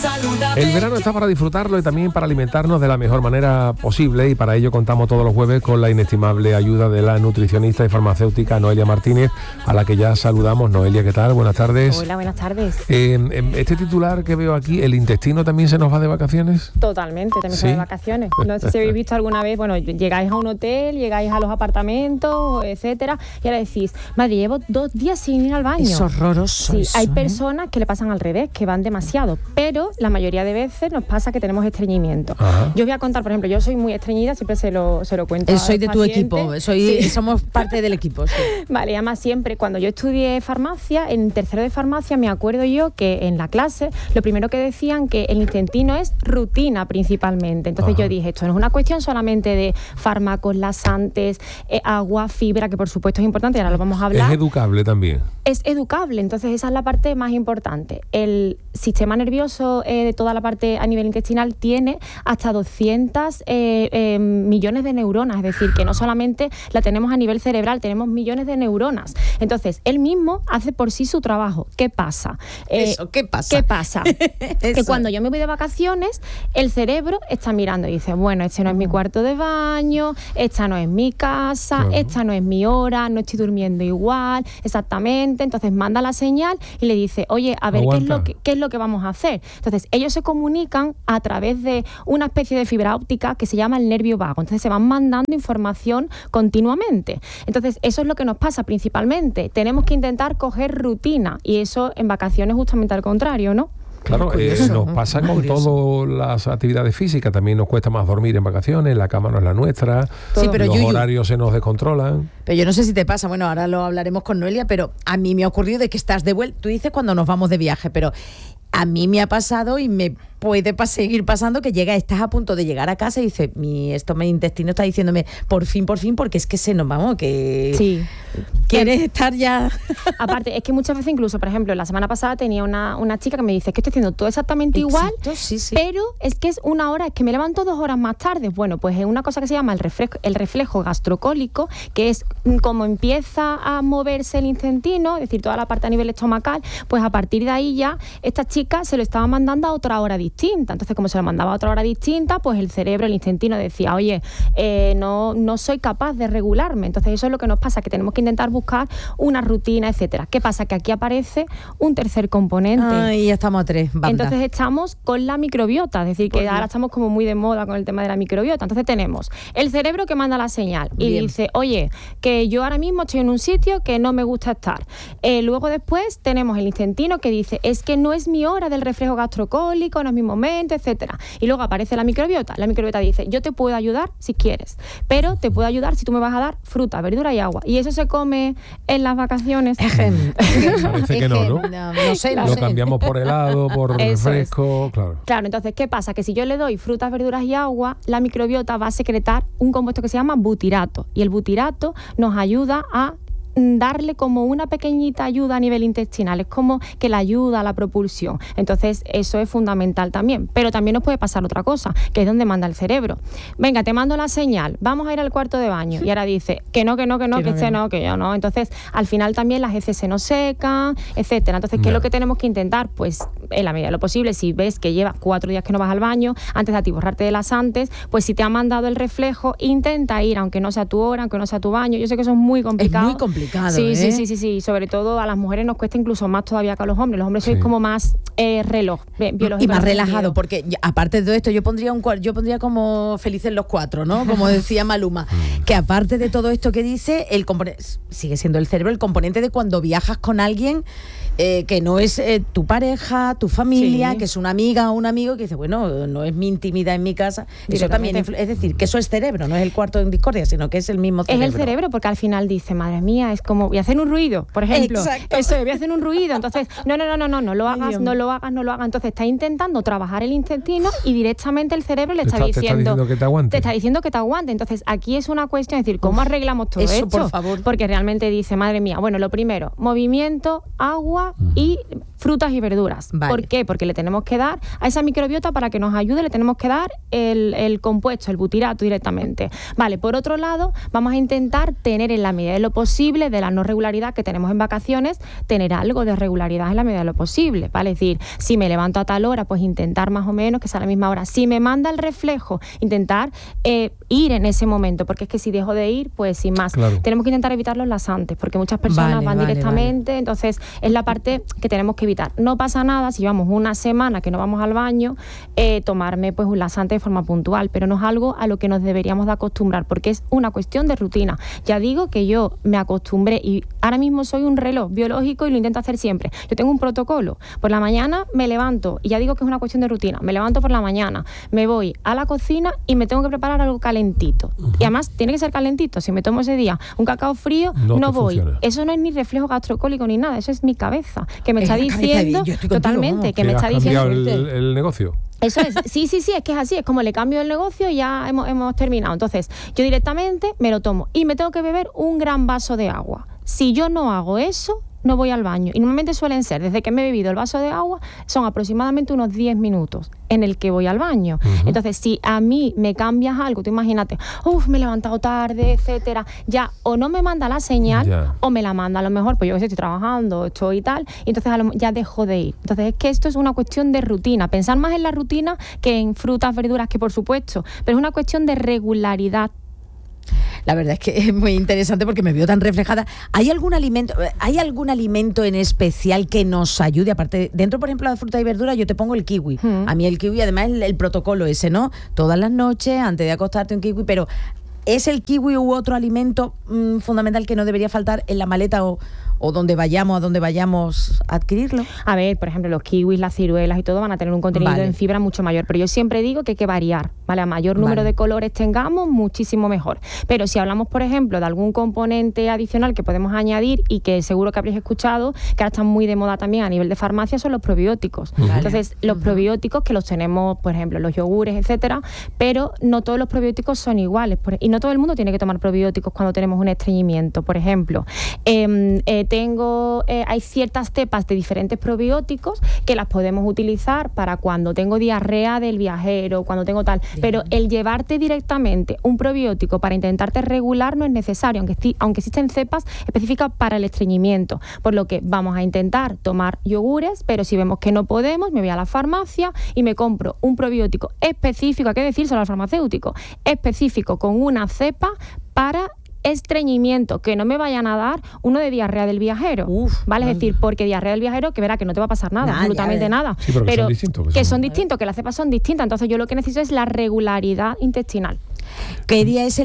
El verano está para disfrutarlo y también para alimentarnos de la mejor manera posible, y para ello contamos todos los jueves con la inestimable ayuda de la nutricionista y farmacéutica Noelia Martínez, a la que ya saludamos. Noelia, ¿qué tal? Buenas tardes. Hola, buenas tardes. Este titular que veo aquí, ¿el intestino también se nos va de vacaciones? Totalmente, también se va de vacaciones. No sé si habéis visto alguna vez, bueno, llegáis a un hotel, llegáis a los apartamentos, etcétera, y ahora decís, madre, llevo 2 días sin ir al baño. Es horroroso. Sí, hay personas que le pasan al revés, que van demasiado, pero la mayoría de veces nos pasa que tenemos estreñimiento. Ajá. Yo voy a contar, por ejemplo, yo soy muy estreñida, siempre se lo cuento. Soy de tu equipo, Sí. somos parte del equipo. Sí. Vale, además siempre, cuando yo estudié farmacia, en tercero de farmacia, me acuerdo yo que en la clase, lo primero que decían que el intestino es rutina principalmente. Entonces yo dije, esto no es una cuestión solamente de fármacos, laxantes, agua, fibra, que por supuesto es importante, y ahora lo vamos a hablar. Es educable también. Es educable, entonces esa es la parte más importante. El sistema nervioso de toda la parte a nivel intestinal tiene hasta 200 millones de neuronas, es decir, que no solamente la tenemos a nivel cerebral, tenemos millones de neuronas. Entonces, él mismo hace por sí su trabajo. ¿Qué pasa? ¿Qué pasa? ¿Qué pasa? Que cuando yo me voy de vacaciones, el cerebro está mirando y dice, bueno, este no es mi cuarto de baño, esta no es mi casa, esta no es mi hora, no estoy durmiendo igual, exactamente. Entonces manda la señal y le dice, oye, a ver, ¿qué es lo que vamos a hacer? Entonces ellos se comunican a través de una especie de fibra óptica que se llama el nervio vago. Entonces se van mandando información continuamente. Entonces eso es lo que nos pasa principalmente. Tenemos que intentar coger rutina, y eso en vacaciones justamente al contrario, ¿no? Claro, nos pasa con todas las actividades físicas. También nos cuesta más dormir en vacaciones, la cama no es la nuestra, sí, pero los horarios se nos descontrolan. Pero yo no sé si te pasa, bueno, ahora lo hablaremos con Noelia, pero a mí me ha ocurrido de que estás de vuelta, tú dices cuando nos vamos de viaje, pero a mí me ha pasado y me puede seguir pasando que estás a punto de llegar a casa y dices, mi intestino está diciéndome por fin, porque es que se nos vamos, que sí. ¿Quieres estar ya? Aparte, es que muchas veces incluso, por ejemplo, la semana pasada tenía una chica que me dice, es que estoy haciendo todo exactamente igual, sí. pero es que es una hora, es que me levanto 2 horas más tarde. Bueno, pues es una cosa que se llama el reflejo gastrocólico, que es como empieza a moverse el intestino, es decir, toda la parte a nivel estomacal, pues a partir de ahí ya esta chica se lo estaba mandando a otra hora distinta. Entonces, como se lo mandaba a otra hora distinta, pues el cerebro, el intestino decía, oye, no soy capaz de regularme. Entonces eso es lo que nos pasa, que tenemos que intentar buscar una rutina, etcétera. ¿Qué pasa? Que aquí aparece un tercer componente. Ay, ya estamos a 3. Entonces estamos con la microbiota, es decir, que ahora estamos como muy de moda con el tema de la microbiota. Entonces tenemos el cerebro que manda la señal y dice, oye, que yo ahora mismo estoy en un sitio que no me gusta estar. Luego después tenemos el intestino que dice, es que no es mi hora del reflejo gastrocólico, no es mi momento, etcétera. Y luego aparece la microbiota. La microbiota dice, yo te puedo ayudar si quieres, pero te puedo ayudar si tú me vas a dar fruta, verdura y agua. Y eso se come en las vacaciones. Parece que no. No sé. Lo cambiamos por helado, por refresco, Claro, entonces, ¿qué pasa? Que si yo le doy frutas, verduras y agua, la microbiota va a secretar un compuesto que se llama butirato. Y el butirato nos ayuda a darle como una pequeñita ayuda a nivel intestinal, es como que la ayuda a la propulsión. Entonces eso es fundamental también, pero también nos puede pasar otra cosa, que es donde manda el cerebro. Venga, te mando la señal, vamos a ir al cuarto de baño, y ahora dice que no, que yo no. Entonces al final también las heces se nos secan, etcétera. Entonces, ¿qué es lo que tenemos que intentar? Pues en la medida de lo posible, si ves que llevas 4 días que no vas al baño, antes de atiborrarte de laxantes, pues si te ha mandado el reflejo, intenta ir, aunque no sea tu hora, aunque no sea tu baño. Yo sé que eso es muy complicado. Es muy complicado. Sí. Sobre todo a las mujeres nos cuesta incluso más todavía que a los hombres. Los hombres sois como más reloj biológico. Y más relajado, porque aparte de todo esto, yo pondría como felices los 4, ¿no? Como decía Maluma. Que aparte de todo esto que dice, el componente sigue siendo el cerebro, el componente de cuando viajas con alguien que no es tu pareja, tu familia, que es una amiga o un amigo que dice, bueno, no es mi intimidad en mi casa. Eso también es decir, que eso es cerebro, no es el cuarto en discordia, sino que es el mismo cerebro. Es el cerebro, porque al final dice, madre mía, es como, voy a hacer un ruido, por ejemplo. Exacto. Eso, voy a hacer un ruido. Entonces, no lo hagas. Entonces está intentando trabajar el intestino y directamente el cerebro le está diciendo que te aguante. Te está diciendo que te aguante. Entonces, aquí es una cuestión, es decir, ¿cómo arreglamos todo eso, esto? por favor. Porque realmente dice, madre mía, bueno, lo primero, movimiento, agua y frutas y verduras. Vale. ¿Por qué? Porque le tenemos que dar a esa microbiota, para que nos ayude, le tenemos que dar el compuesto, el butirato directamente. Vale, por otro lado, vamos a intentar tener en la medida de lo posible, de la no regularidad que tenemos en vacaciones, tener algo de regularidad en la medida de lo posible, ¿vale? Es decir, si me levanto a tal hora, pues intentar más o menos que sea a la misma hora. Si me manda el reflejo, intentar ir en ese momento, porque es que si dejo de ir, pues sin más. Claro. Tenemos que intentar evitar los laxantes, porque muchas personas van directamente, entonces es la parte que tenemos que evitar. No pasa nada si llevamos una semana que no vamos al baño, tomarme pues un laxante de forma puntual, pero no es algo a lo que nos deberíamos de acostumbrar, porque es una cuestión de rutina. Ya digo que yo me acostumbré y ahora mismo soy un reloj biológico y lo intento hacer siempre. Yo tengo un protocolo. Por la mañana me levanto, y ya digo que es una cuestión de rutina, me levanto por la mañana, me voy a la cocina y me tengo que preparar algo calentito. Y además tiene que ser calentito. Si me tomo ese día un cacao frío, no voy. Funciona. Eso no es ni reflejo gastrocólico ni nada, eso es mi cabeza, que me está diciendo totalmente, que me está diciendo el negocio. Eso es, sí, es que es así, es como le cambio el negocio y ya hemos terminado. Entonces, yo directamente me lo tomo y me tengo que beber un gran vaso de agua. Si yo no hago eso, no voy al baño. Y normalmente suelen ser, desde que me he bebido el vaso de agua, son aproximadamente unos 10 minutos en el que voy al baño. Entonces, si a mí me cambias algo, tú imagínate, me he levantado tarde, etcétera, ya o no me manda la señal, o me la manda a lo mejor, pues yo estoy trabajando, estoy y tal, y entonces ya dejo de ir. Entonces, es que esto es una cuestión de rutina, pensar más en la rutina que en frutas, verduras, que por supuesto, pero es una cuestión de regularidad. La verdad es que es muy interesante porque me veo tan reflejada. ¿Hay algún alimento en especial que nos ayude? Aparte, dentro, por ejemplo, de fruta y verdura, yo te pongo el kiwi. A mí el kiwi, además, el protocolo ese, ¿no? Todas las noches, antes de acostarte, un kiwi, pero ¿es el kiwi u otro alimento fundamental que no debería faltar en la maleta o donde vayamos, a donde vayamos a adquirirlo? A ver, por ejemplo, los kiwis, las ciruelas y todo van a tener un contenido en fibra mucho mayor, pero yo siempre digo que hay que variar, ¿vale? A mayor número de colores tengamos, muchísimo mejor. Pero si hablamos, por ejemplo, de algún componente adicional que podemos añadir y que seguro que habréis escuchado, que ahora están muy de moda también a nivel de farmacia, son los probióticos. Entonces, los probióticos, que los tenemos, por ejemplo, los yogures, etcétera, pero no todos los probióticos son iguales. Y no todo el mundo tiene que tomar probióticos cuando tenemos un estreñimiento, por ejemplo. Hay ciertas cepas de diferentes probióticos que las podemos utilizar para cuando tengo diarrea del viajero, cuando tengo tal. Pero el llevarte directamente un probiótico para intentarte regular no es necesario, aunque existen cepas específicas para el estreñimiento. Por lo que vamos a intentar tomar yogures, pero si vemos que no podemos, me voy a la farmacia y me compro un probiótico específico, hay que decírselo al farmacéutico, específico con una cepa para estreñimiento, que no me vayan a dar uno de diarrea del viajero, ¿vale? Es decir, porque diarrea del viajero, que verá que no te va a pasar nada, absolutamente nada. Sí, pero son distintos. Que las cepas son distintas, entonces yo lo que necesito es la regularidad intestinal. ¿Qué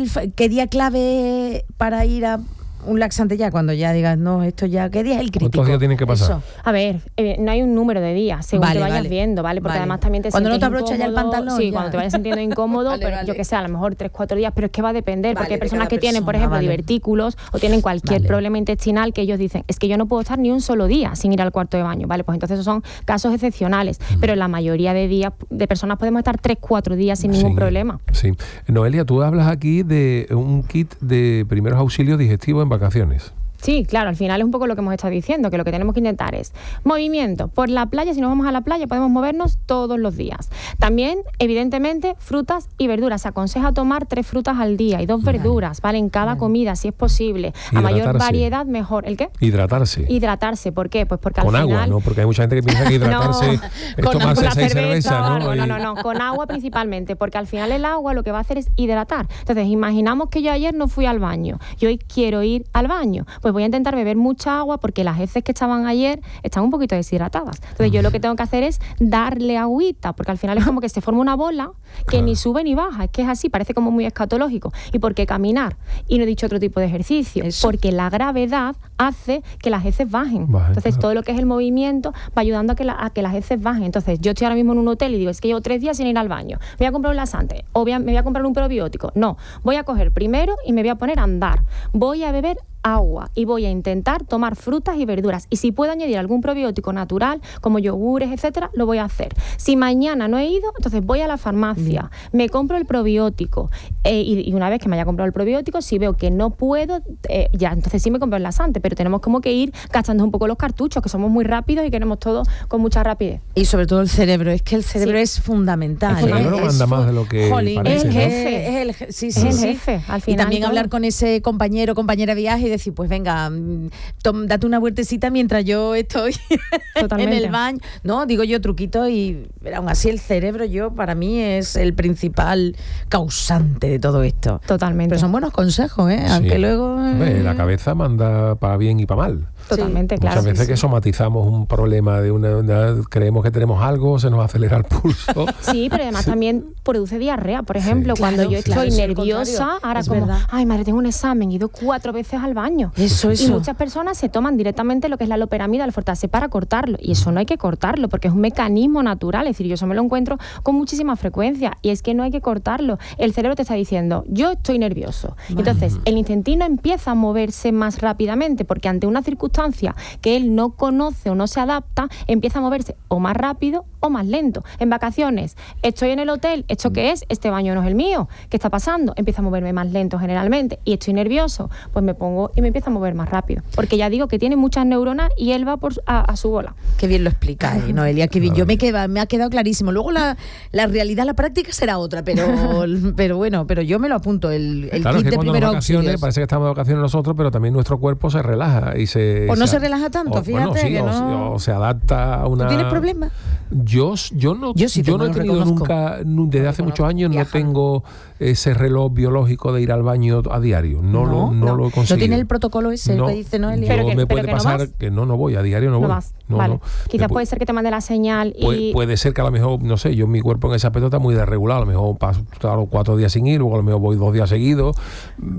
día clave para ir a un laxante ya? Cuando ya digas, no, esto ya, ¿qué día es el crítico? ¿Cuántos días tienen que pasar? Eso. A ver, no hay un número de días, según te vayas viendo, ¿vale? Porque además también te cuando sientes no te abrochas ya el pantalón. Sí, cuando te vayas sintiendo incómodo, pero yo que sé, a lo mejor 3-4 días, pero es que va a depender, porque hay personas que tienen, por ejemplo, divertículos o tienen cualquier problema intestinal que ellos dicen, es que yo no puedo estar ni un solo día sin ir al cuarto de baño, ¿vale? Pues entonces esos son casos excepcionales, pero la mayoría de días, de personas podemos estar 3-4 días sin ningún problema. Sí. Noelia, tú hablas aquí de un kit de primeros auxilios digestivos en vacaciones. Sí, claro, al final es un poco lo que hemos estado diciendo, que lo que tenemos que intentar es movimiento. Por la playa, si nos vamos a la playa, podemos movernos todos los días. También, evidentemente, frutas y verduras. Se aconseja tomar 3 frutas al día y 2 verduras, ¿vale? En cada comida, si es posible. A mayor variedad, mejor. ¿El qué? Hidratarse. ¿Por qué? Pues porque al final... Con agua, ¿no? Porque hay mucha gente que piensa que hidratarse es tomarse 6 cervezas, ¿no? No, con agua principalmente, porque al final el agua lo que va a hacer es hidratar. Entonces, imaginamos que yo ayer no fui al baño y hoy quiero ir al baño. Pues voy a intentar beber mucha agua porque las heces que estaban ayer están un poquito deshidratadas. Entonces yo lo que tengo que hacer es darle agüita, porque al final es como que se forma una bola que ni sube ni baja. Es que es así, parece como muy escatológico. ¿Y por qué caminar? Y no he dicho otro tipo de ejercicio. Porque la gravedad hace que las heces bajen. Entonces todo lo que es el movimiento va ayudando a que las heces bajen. Entonces yo estoy ahora mismo en un hotel y digo, es que llevo 3 días sin ir al baño. Me voy a comprar un laxante o me voy a comprar un probiótico. No, voy a coger primero y me voy a poner a andar. Voy a beber agua y voy a intentar tomar frutas y verduras. Y si puedo añadir algún probiótico natural, como yogures, etcétera, lo voy a hacer. Si mañana no he ido, entonces voy a la farmacia, me compro el probiótico y una vez que me haya comprado el probiótico, si veo que no puedo, ya entonces sí me compro el laxante, pero tenemos como que ir gastando un poco los cartuchos, que somos muy rápidos y queremos todo con mucha rapidez. Y sobre todo el cerebro, es que el cerebro es fundamental. El cerebro manda más de lo que parece, es el ¿no? jefe. Es el jefe, al final. Y también todo. hablar con ese compañera de viaje y decir, pues venga, date una vueltecita mientras yo estoy en el baño. No, digo yo truquito y pero aún así el cerebro para mí es el principal causante de todo esto. Totalmente. Pero son buenos consejos, ¿eh? Aunque luego... La cabeza manda para bien y para mal. Totalmente, claro. Muchas veces que somatizamos un problema creemos que tenemos algo, se nos acelera el pulso. Sí, pero además también produce diarrea, por ejemplo, cuando yo estoy nerviosa, ahora es como, ay madre, tengo un examen, he ido 4 veces al baño. Eso. Y muchas personas se toman directamente lo que es la loperamida, el Fortase, para cortarlo. Y eso no hay que cortarlo, porque es un mecanismo natural. Es decir, yo eso me lo encuentro con muchísima frecuencia. Y es que no hay que cortarlo. El cerebro te está diciendo, yo estoy nervioso. Entonces, el intestino empieza a moverse más rápidamente, porque ante una circunstancia que él no conoce o no se adapta, empieza a moverse o más rápido o más lento. En vacaciones, estoy en el hotel, ¿esto qué es? Este baño no es el mío. ¿Qué está pasando? Empiezo a moverme más lento generalmente y estoy nervioso, pues me pongo y me empiezo a mover más rápido. Porque ya digo que tiene muchas neuronas y él va a su bola. Qué bien lo explicáis, Noelia, qué bien. Me ha quedado clarísimo. Luego la realidad, la práctica será otra, pero bueno, pero yo me lo apunto. El claro, kit es que de cuando primeros vacaciones, auxilios. parece que estamos de vacaciones nosotros, pero también nuestro cuerpo se relaja y se... O no se relaja tanto, fíjate que no... O se adapta a una... ¿Tú tienes problemas? Yo no he tenido nunca, desde hace muchos años, no tengo ese reloj biológico de ir al baño a diario. No lo consigo. ¿No tiene el protocolo ese que dice Noelia? Pero me puede pasar que no voy, a diario no voy. Vas. Vale. Quizás puede ser que te mande la señal y... Puede ser que a lo mejor, no sé, mi cuerpo en ese aspecto está muy desregulado. A lo mejor paso 4 días sin ir, luego a lo mejor voy 2 días seguidos.